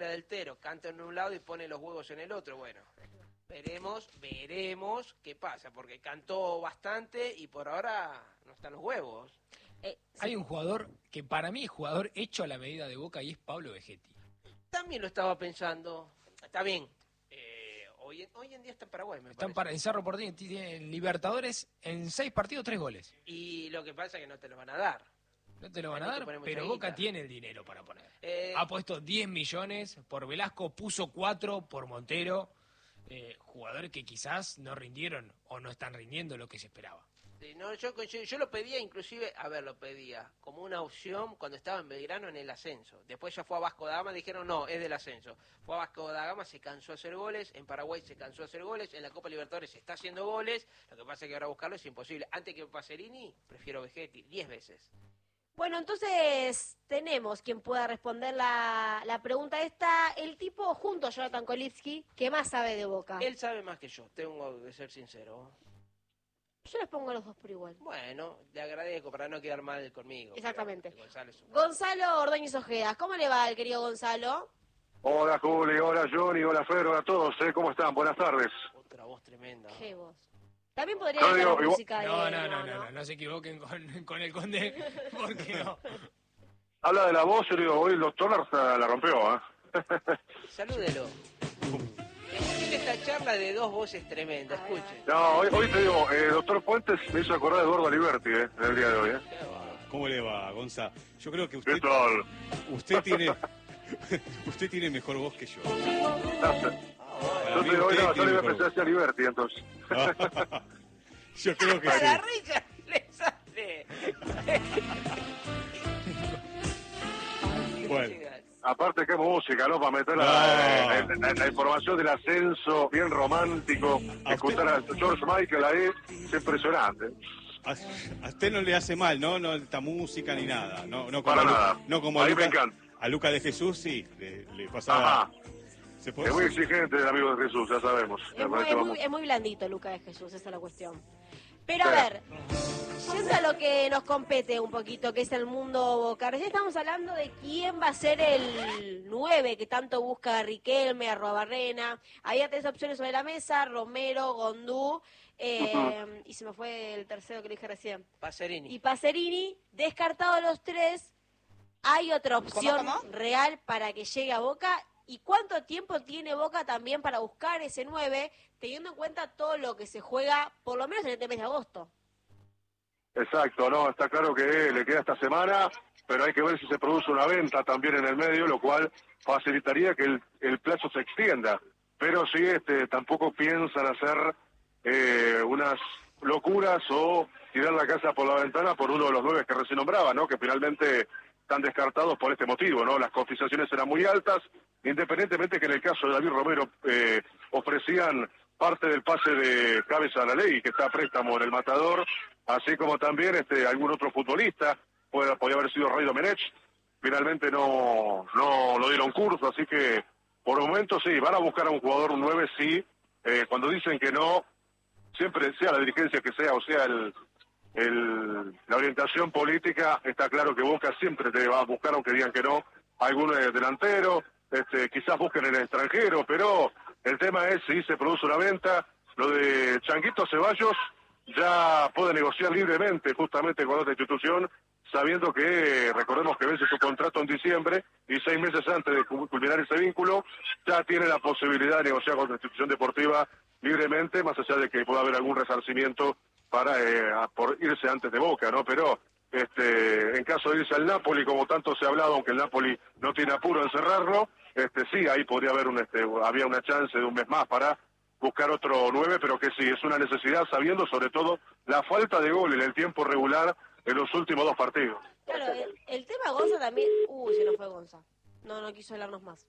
la del Tero, canta en un lado y pone los huevos en el otro. Bueno, veremos qué pasa, porque cantó bastante y por ahora no están los huevos. Sí. Hay un jugador que para mí es jugador hecho a la medida de Boca y es Pablo Vegetti. También lo estaba pensando. Está bien. Hoy en día está en Paraguay, me parece. En Cerro Porteño, tiene Libertadores en 6 partidos, 3 goles. Y lo que pasa es que no te lo van a dar. No te lo van a Hay que dar, poner mucha pero guita. Boca tiene el dinero para poner. Eh, Ha puesto 10 millones por Velasco, puso 4 por Montero. Jugadores que quizás no rindieron o no están rindiendo lo que se esperaba. Sí, no, yo lo pedía inclusive, lo pedía como una opción cuando estaba en Belgrano en el ascenso. Después ya fue a Vasco da Gama, dijeron no, es del ascenso. Fue a Vasco da Gama, se cansó de hacer goles, en Paraguay se cansó de hacer goles, en la Copa Libertadores se está haciendo goles, lo que pasa es que ahora buscarlo es imposible. Antes que Pacerini, prefiero Vegetti, 10 veces. Bueno, entonces tenemos quien pueda responder la pregunta esta. El tipo junto a Jonathan Kolitsky, que más sabe de Boca. Él sabe más que yo, tengo que ser sincero. Yo les pongo a los dos por igual. Bueno, le agradezco para no quedar mal conmigo. Exactamente. Gonzalo es un- Gonzalo Ordóñez Ojeda, ¿cómo le va al querido Gonzalo? Hola Juli, hola Johnny, hola Pedro, a todos, ¿cómo están? Buenas tardes. Otra voz tremenda. Qué voz. También podría Yo ser digo, la igual- música de... No se equivoquen con el Conde, porque no. Habla de la voz, yo digo, hoy el doctor la rompió, ¿eh? Salúdelo. Escuchen esta charla de dos voces tremendas, escuchen. No, hoy te digo, doctor Puentes me hizo acordar de Eduardo Aliberti, en el día de hoy, ¿Cómo le va, Gonza? Yo creo que ¿Qué tal? usted tiene mejor voz que yo. Yo Para mí te digo, usted no, yo tiene le voy a mejor pensar hacia Aliberti, entonces. voz. Yo creo que A sí. la risa le sale. Bueno. Aparte, qué música, ¿no? Para meter la información del ascenso, bien romántico, ¿A escuchar a George Michael ahí, es impresionante. A usted no le hace mal, ¿no? No esta música ni nada. No como Para nada. No como a Ahí me Lucas. encanta. A Lucas de Jesús sí, le pasaba. Ajá. ¿Se puede Es muy decir? exigente el amigo de Jesús, ya sabemos. Es muy blandito Lucas de Jesús, esa es la cuestión. Pero a Sí. ver, yendo a lo que nos compete un poquito, que es el mundo Boca. Recién estamos hablando de quién va a ser el 9 que tanto busca a Riquelme, a Arruabarrena. Había 3 opciones sobre la mesa, Romero, Gondú, y se me fue el tercero que le dije recién. Pacerini. Y Pacerini, descartados los 3, hay otra opción ¿Cómo? real para que llegue a Boca. ¿Y cuánto tiempo tiene Boca también para buscar ese 9, teniendo en cuenta todo lo que se juega, por lo menos en este mes de agosto? Exacto, no, está claro que le queda esta semana, pero hay que ver si se produce una venta también en el medio, lo cual facilitaría que el plazo se extienda. Pero sí, tampoco piensan hacer unas locuras o tirar la casa por la ventana por uno de los 9 que recién nombraba, ¿no? Que finalmente están descartados por este motivo, ¿no? Las cotizaciones eran muy altas, independientemente que en el caso de David Romero ofrecían parte del pase de Cabeza a la Ley, que está a préstamo en el Matador, así como también algún otro futbolista, podía haber sido Rey Domenech, finalmente no lo dieron curso, así que por el momento sí, van a buscar a un jugador, un 9, sí, cuando dicen que no, siempre sea la dirigencia que sea, o sea la orientación política, está claro que Boca siempre te va a buscar, aunque digan que no, algún delantero, quizás busquen en el extranjero, pero el tema es si se produce una venta. Lo de Changuito Ceballos ya puede negociar libremente justamente con otra institución, sabiendo que, recordemos que vence su contrato en diciembre y 6 meses antes de culminar ese vínculo, ya tiene la posibilidad de negociar con la institución deportiva libremente, más allá de que pueda haber algún resarcimiento por irse antes de Boca, ¿no? Pero en caso de irse al Napoli, como tanto se ha hablado, aunque el Napoli no tiene apuro en cerrarlo, sí, ahí podría haber había una chance de un mes más para buscar otro 9, pero que sí, es una necesidad, sabiendo sobre todo la falta de gol en el tiempo regular en los últimos 2 partidos. Claro, el tema Gonza también... se nos fue Gonza. No quiso hablarnos más.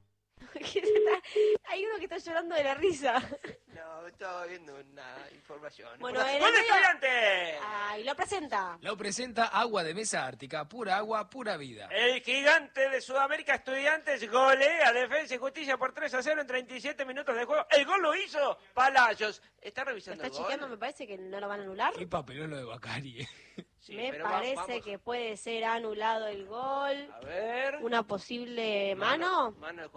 Hay uno que está llorando de la risa. No, estaba viendo una información. Bueno, en el ¡Buen medio- estudiante! Ay, lo presenta. Lo presenta Agua de Mesa Ártica, pura agua, pura vida. El gigante de Sudamérica Estudiantes golea Defensa y Justicia por 3-0 en 37 minutos de juego. El gol lo hizo Palacios. ¿Está ¿Lo revisando está el gol? chequeando? Me parece que no lo van a anular. Qué papelón lo de Bacari. Sí, Me pero parece vamos. que puede ser anulado el gol. A ver. Una posible mano. Mano del